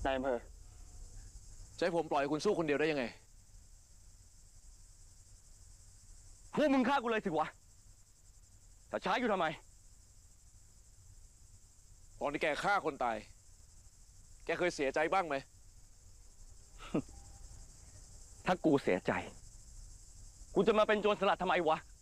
นายอำเภอจะให้ผมปล่อยคุณสู้คนเดียวได้ยังไงพวกมึงฆ่ากูเลยสิวะแต่ช้าอยู่ทำไมตอนที่แกฆ่าคนตายแกเคยเสียใจบ้างไหมถ้ากูเสียใจกูจะมาเป็นโจรสลัดทำไมวะ